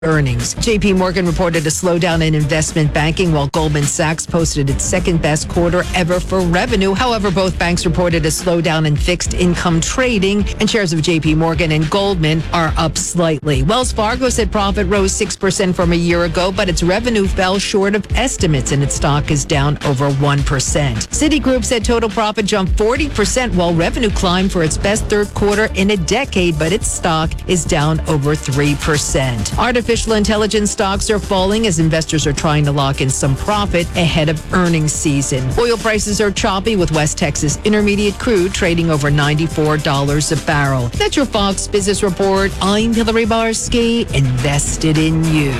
earnings. JP Morgan reported a slowdown in investment banking while Goldman Sachs posted its second best quarter ever for revenue. However, both banks reported a slowdown in fixed income trading, and shares of JP Morgan and Goldman are up slightly. Wells Fargo said profit rose 6% from a year ago, but its revenue fell short of estimates and its stock is down over 1%. Citigroup said total profit jumped 40% while revenue climbed for its best third quarter in a decade, but its stock is down over 3%. Artificial intelligence stocks are falling as investors are trying to lock in some profit ahead of earnings season. Oil prices are choppy with West Texas Intermediate crude trading over $94 a barrel. That's your Fox Business Report. I'm Hillary Barsky, invested in you.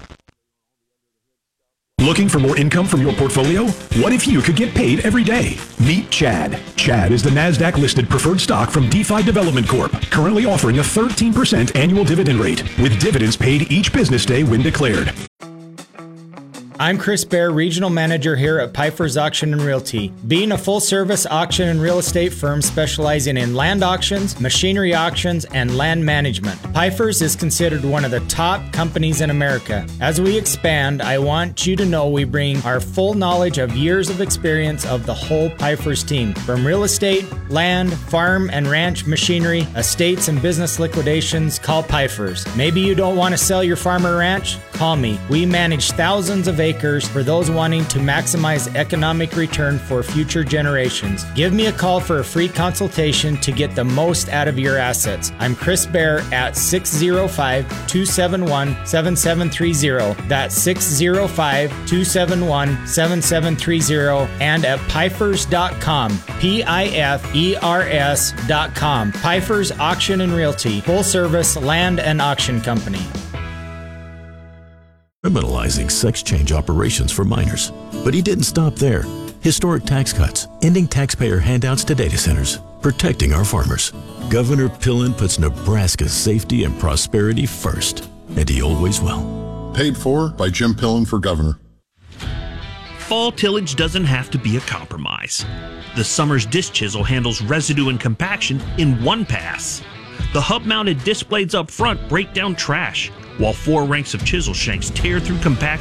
Looking for more income from your portfolio? What if you could get paid every day? Meet Chad. Chad is the NASDAQ-listed preferred stock from DeFi Development Corp., currently offering a 13% annual dividend rate, with dividends paid each business day when declared. I'm Chris Baer, Regional Manager here at Pfeiffer's Auction and Realty. Being a full-service auction and real estate firm specializing in land auctions, machinery auctions, and land management, Pfeiffer's is considered one of the top companies in America. As we expand, I want you to know we bring our full knowledge of years of experience of the whole Pfeiffer's team. From real estate, land, farm and ranch machinery, estates and business liquidations, call Pfeiffer's. Maybe you don't want to sell your farm or ranch? Call me. We manage thousands of acres for those wanting to maximize economic return for future generations. Give me a call for a free consultation to get the most out of your assets. I'm Chris Baer at 605-271-7730. That's 605-271-7730 and at Pfeifers.com. Pifers.com. Pfeiffer's Auction and Realty, full service land and auction company. Criminalizing sex change operations for minors. But he didn't stop there. Historic tax cuts, ending taxpayer handouts to data centers, protecting our farmers. Governor Pillen puts Nebraska's safety and prosperity first, and he always will. Paid for by Jim Pillen for governor. Fall tillage doesn't have to be a compromise. The Summers disc chisel handles residue and compaction in one pass. The hub-mounted disc blades up front break down trash, while 4 ranks of chisel shanks tear through compaction